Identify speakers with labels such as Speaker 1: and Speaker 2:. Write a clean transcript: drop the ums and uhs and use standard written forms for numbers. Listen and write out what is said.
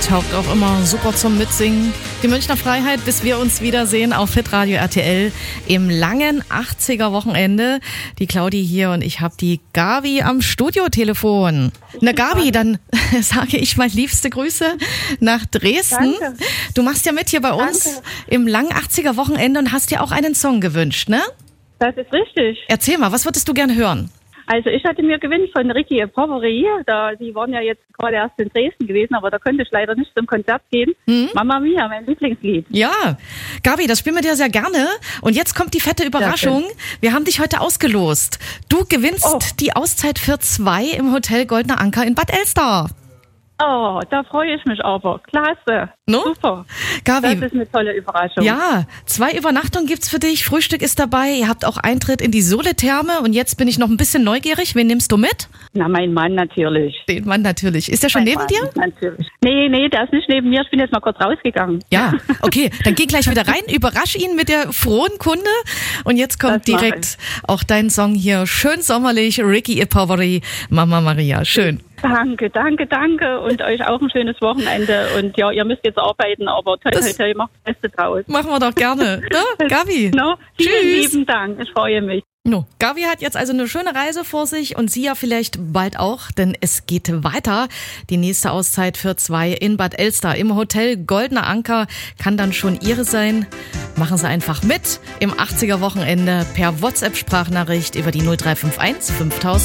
Speaker 1: taugt auch immer super zum Mitsingen. Die Münchner Freiheit, bis wir uns wiedersehen auf Hitradio RTL im langen 80er-Wochenende. Die Claudi hier und ich habe die Gabi am Studiotelefon. Na Gabi, dann sage ich mal liebste Grüße nach Dresden.
Speaker 2: Danke.
Speaker 1: Du machst ja mit hier bei uns im langen 80er-Wochenende und hast dir auch einen Song gewünscht, ne?
Speaker 2: Das ist richtig.
Speaker 1: Erzähl mal, was würdest du gerne hören?
Speaker 2: Also ich hatte mir gewünscht von Ricky Poveri, Sie waren ja jetzt gerade erst in Dresden gewesen, aber da konnte ich leider nicht zum Konzert gehen. Mamma Mia, mein Lieblingslied.
Speaker 1: Ja, Gabi, das spielen wir dir sehr gerne. Und jetzt kommt die fette Überraschung. Wir haben dich heute ausgelost. Du gewinnst die Auszeit für 2 im Hotel Goldener Anker in Bad Elster.
Speaker 2: Oh, da freue ich mich aber. Klasse.
Speaker 1: No?
Speaker 2: Super.
Speaker 1: Gabi,
Speaker 2: Das ist eine tolle Überraschung.
Speaker 1: ja, 2 Übernachtungen gibt's für dich. Frühstück ist dabei. Ihr habt auch Eintritt in die Sole-Therme. Und jetzt bin ich noch ein bisschen neugierig. Wen nimmst du mit?
Speaker 2: Na, mein Mann natürlich.
Speaker 1: Den Mann natürlich. Ist der schon neben dir?
Speaker 2: Natürlich. Nee, der ist nicht neben mir. Ich bin jetzt mal kurz rausgegangen.
Speaker 1: Ja, okay. Dann geh gleich wieder rein. Überrasch ihn mit der frohen Kunde. Und jetzt kommt
Speaker 2: Das mach
Speaker 1: direkt auch dein Song hier. Schön sommerlich. Ricky Poveri, Mama Maria. Schön.
Speaker 2: Danke. Und euch auch ein schönes Wochenende. Und ja, ihr müsst jetzt arbeiten, aber toi, macht das Beste draus.
Speaker 1: Machen wir doch gerne. Ne? Gabi.
Speaker 2: No?
Speaker 1: Tschüss.
Speaker 2: Vielen lieben Dank. Ich freue mich.
Speaker 1: No. Gabi hat jetzt also eine schöne Reise vor sich und sie ja vielleicht bald auch, denn es geht weiter. Die nächste Auszeit für 2 in Bad Elster im Hotel Goldener Anker kann dann schon ihre sein. Machen Sie einfach mit im 80er-Wochenende per WhatsApp-Sprachnachricht über die 0351 5000.